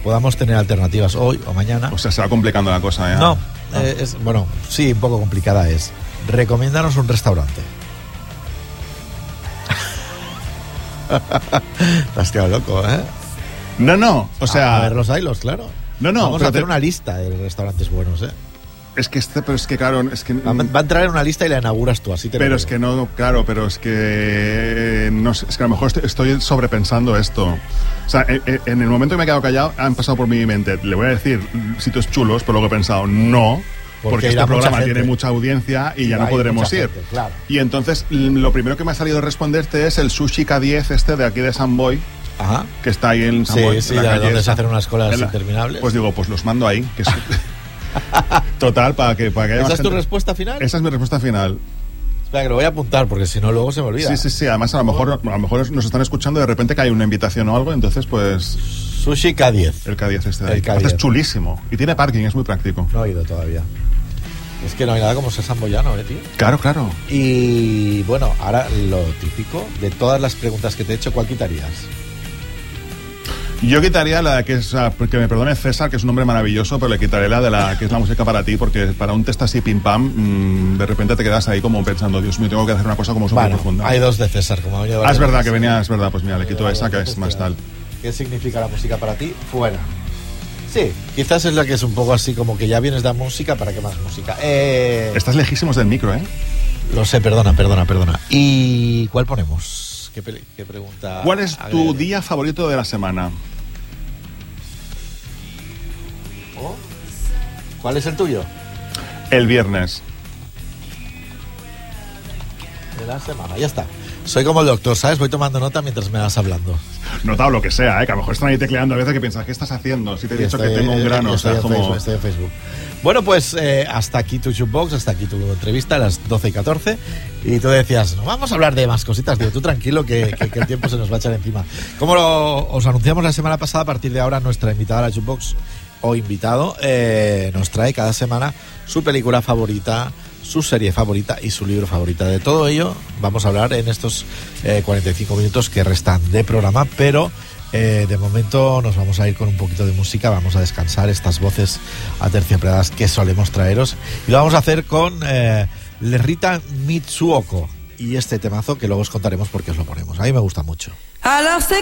podamos tener alternativas hoy o mañana. O sea, se va complicando la cosa ya. No, bueno, sí, un poco complicada es. Recomiéndanos un restaurante. Te has quedado loco, ¿eh? No, o sea... A ver los hilos, claro. No, vamos a hacer una lista de restaurantes buenos, ¿eh? Pero es que claro, es que... Va a entrar en una lista y la inauguras tú, así te Pero lo es digo. que no, claro, pero es que... No sé, es que a lo mejor estoy sobrepensando esto. O sea, en el momento que me he quedado callado, han pasado por mi mente. Le voy a decir sitios chulos, pero luego he pensado, no... Porque este programa tiene mucha audiencia y ya no podremos ir. Gente, claro. Y entonces, lo primero que me ha salido responderte es el Sushi K10 de aquí de San Boy. Ajá. Que está ahí en San Boy. Sí, donde se hacen unas colas interminables. Pues digo, pues los mando ahí. Que es... Total, para que haya ¿Esa más es tu respuesta final? Esa es mi respuesta final. Espera, que lo voy a apuntar porque si no luego se me olvida. Sí. Además, a lo mejor nos están escuchando y de repente cae una invitación o algo, entonces pues... Sushi K10. El K10 este de ahí. El K10. Es chulísimo. Y tiene parking, es muy práctico. No he ido todavía. Es que no hay nada como ser samboyano, tío? Claro. Y bueno, ahora lo típico, de todas las preguntas que te he hecho, ¿cuál quitarías? Yo quitaría la de que es, que me perdone César, que es un hombre maravilloso, pero le quitaré la de la que es la música para ti, porque para un test así pim pam, de repente te quedas ahí como pensando, Dios mío, tengo que hacer una cosa como súper profunda. Hay dos de César, como había. Es verdad que venía, es verdad, pues mira, le quito esa que es más tal. ¿Qué significa la música para ti? Fuera. Sí, quizás es la que es un poco así como que ya vienes de música, ¿para qué más música? Estás lejísimos del micro, ¿eh? Lo sé, perdona. ¿Y cuál ponemos? ¿Qué pregunta? ¿Cuál es tu día favorito de la semana? ¿Cuál es el tuyo? El viernes. De la semana, ya está. Soy como el doctor, ¿sabes? Voy tomando nota mientras me vas hablando. Nota o lo que sea, ¿eh? Que a lo mejor están ahí tecleando a veces que piensas, ¿qué estás haciendo? Si te he dicho que tengo un grano, estoy como... en Facebook. Bueno, pues hasta aquí tu Jukebox, hasta aquí tu entrevista a las 12:14. Y tú decías, no vamos a hablar de más cositas. Digo, tú tranquilo que el tiempo se nos va a echar encima. Como os anunciamos la semana pasada, a partir de ahora nuestra invitada a la Jukebox o invitado nos trae cada semana su película favorita, su serie favorita y su libro favorita. De todo ello vamos a hablar en estos 45 minutos que restan de programa, pero de momento nos vamos a ir con un poquito de música, vamos a descansar estas voces aterciopeladas que solemos traeros y lo vamos a hacer con Lerrita Mitsuoko y este temazo que luego os contaremos por qué os lo ponemos. A mí me gusta mucho. Alors c'est